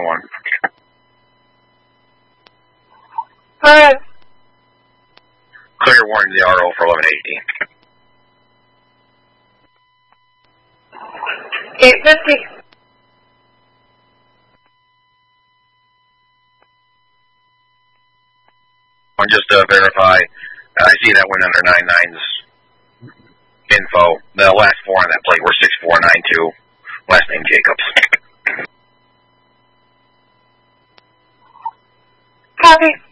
wrong one. Alright. Clear warning the RO for 1180. 850. Just to verify, I see that went under 99's info. The last four on that plate were 6492. Last name Jacobs. Copy.